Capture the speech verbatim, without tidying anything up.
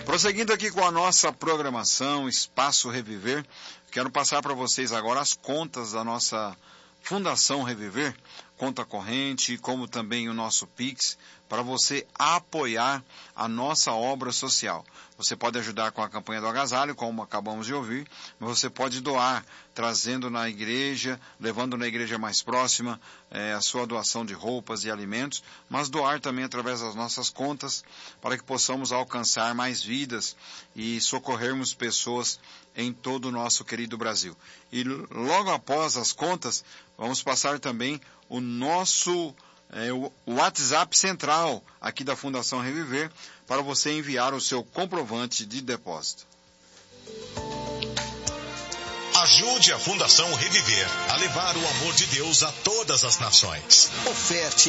Prosseguindo aqui com a nossa programação Espaço Reviver, quero passar para vocês agora as contas da nossa Fundação Reviver, conta corrente, como também o nosso Pix, para você apoiar a nossa obra social. Você pode ajudar com a campanha do agasalho, como acabamos de ouvir, mas você pode doar, trazendo na igreja, levando na igreja mais próxima é, a sua doação de roupas e alimentos, mas doar também através das nossas contas, para que possamos alcançar mais vidas e socorrermos pessoas em todo o nosso querido Brasil. E logo após as contas, vamos passar também o nosso é, o WhatsApp central aqui da Fundação Reviver, para você enviar o seu comprovante de depósito. Ajude a Fundação Reviver a levar o amor de Deus a todas as nações. Oferte